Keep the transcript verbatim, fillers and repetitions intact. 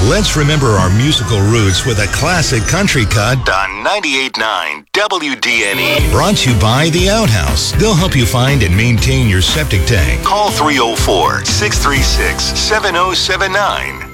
Let's remember our musical roots with a classic country cut on ninety-eight point nine W D N E. Brought to you by The Outhouse. They'll help you find and maintain your septic tank. Call three oh four, six three six, seven oh seven nine.